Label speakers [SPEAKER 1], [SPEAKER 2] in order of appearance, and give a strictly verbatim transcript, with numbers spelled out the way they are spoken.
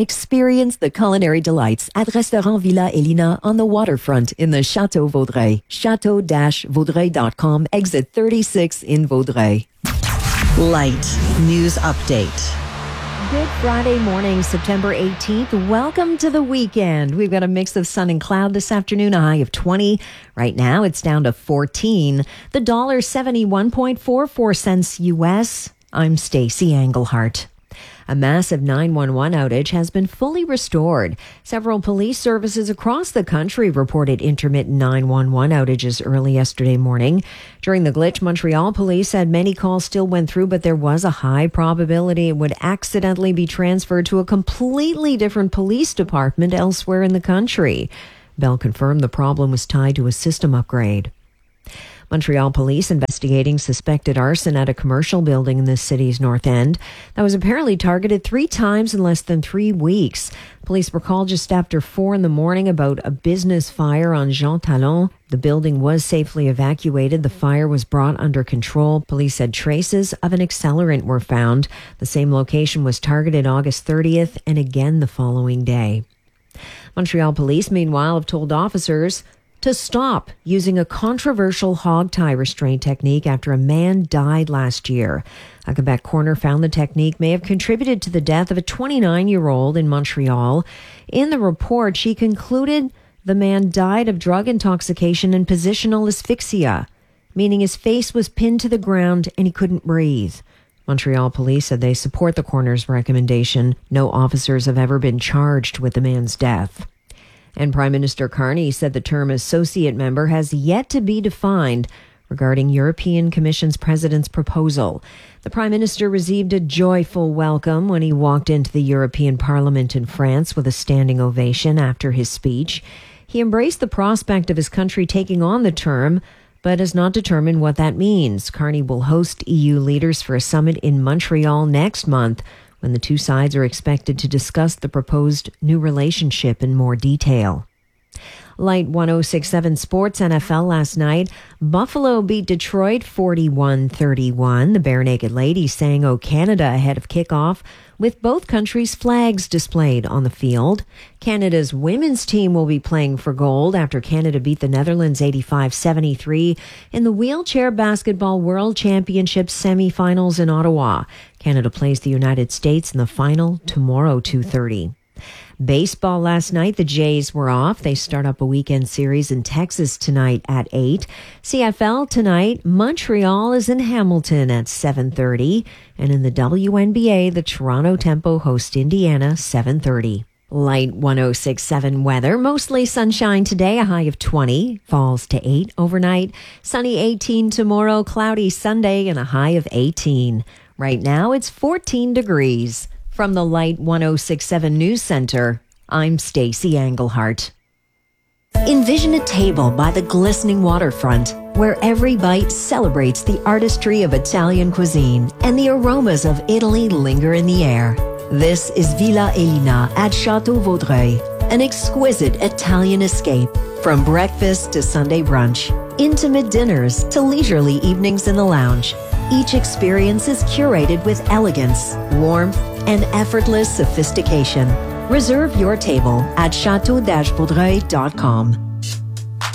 [SPEAKER 1] Experience the culinary delights at Restaurant Villa Elina on the waterfront in the Chateau Vaudreuil. chateau dash vaudreuil dot com, exit thirty-six in Vaudreuil.
[SPEAKER 2] Light News Update.
[SPEAKER 1] Good Friday morning, September eighteenth. Welcome to the weekend. We've got a mix of sun and cloud this afternoon, a high of twenty. Right now, it's down to fourteen. The dollar seventy-one point four four cents U S. I'm Stacey Englehart. A massive nine one one outage has been fully restored. Several police services across the country reported intermittent nine one one outages early yesterday morning. During the glitch, Montreal police said many calls still went through, but there was a high probability it would accidentally be transferred to a completely different police department elsewhere in the country. Bell confirmed the problem was tied to a system upgrade. Montreal police investigating suspected arson at a commercial building in the city's north end that was apparently targeted three times in less than three weeks. Police were called just after four in the morning about a business fire on Jean Talon. The building was safely evacuated. The fire was brought under control. Police said traces of an accelerant were found. The same location was targeted August thirtieth and again the following day. Montreal police, meanwhile, have told officers to stop using a controversial hog tie restraint technique after a man died last year. A Quebec coroner found the technique may have contributed to the death of a twenty-nine-year-old in Montreal. In the report, she concluded the man died of drug intoxication and positional asphyxia, meaning his face was pinned to the ground and he couldn't breathe. Montreal police said they support the coroner's recommendation. No officers have ever been charged with the man's death. And Prime Minister Carney said the term associate member has yet to be defined regarding European Commission's president's proposal. The Prime Minister received a joyful welcome when he walked into the European Parliament in France with a standing ovation after his speech. He embraced the prospect of his country taking on the term, but has not determined what that means. Carney will host E U leaders for a summit in Montreal next month, when the two sides are expected to discuss the proposed new relationship in more detail. Light one oh six point seven Sports N F L last night. Buffalo beat Detroit forty-one thirty-one. The Bare Naked Ladies sang "O Canada" ahead of kickoff, with both countries' flags displayed on the field. Canada's women's team will be playing for gold after Canada beat the Netherlands eighty-five seventy-three in the Wheelchair Basketball World Championship semifinals in Ottawa. Canada plays the United States in the final tomorrow, two thirty. Baseball last night, the Jays were off. They start up a weekend series in Texas tonight at eight. C F L tonight, Montreal is in Hamilton at seven thirty. And in the W N B A, the Toronto Tempo host Indiana, seven thirty. Light one oh six point seven weather. Mostly sunshine today, a high of twenty. Falls to eight overnight. Sunny eighteen tomorrow, cloudy Sunday, and a high of eighteen. Right now, it's fourteen degrees. From the Light one oh six point seven News Center, I'm Stacey Englehart. Envision a table by the glistening waterfront, where every bite celebrates the artistry of Italian cuisine and the aromas of Italy linger in the air. This is Villa Elina at Chateau Vaudreuil, an exquisite Italian escape. From breakfast to Sunday brunch, intimate dinners to leisurely evenings in the lounge, each experience is curated with elegance, warmth, and effortless sophistication. Reserve your table at chateau dash vaudreuil dot com.